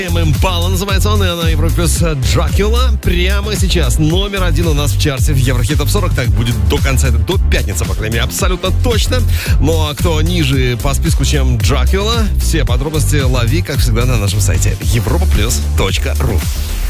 Импала называется он, и на Европе плюс Дракула. Прямо сейчас номер 1 у нас в чарте в Еврохит Топ 40. Так будет до конца, до пятницы, по крайней мере, абсолютно точно. Ну а кто ниже по списку, чем Дракула, все подробности лови, как всегда, на нашем сайте europaplus.ru.